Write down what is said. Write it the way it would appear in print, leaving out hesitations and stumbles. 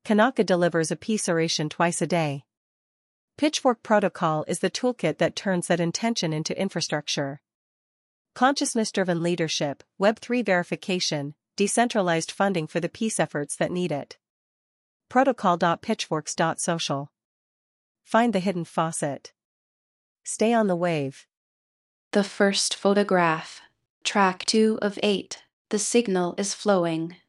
Kanaka delivers a peace oration twice a day. Pitchfork Protocol is the toolkit that turns that intention into infrastructure. Consciousness-driven leadership, Web3 verification, decentralized funding for the peace efforts that need it. Protocol.pitchforks.social. Find the hidden faucet. Stay on the wave. The first photograph. Track 2 of 8. The signal is flowing.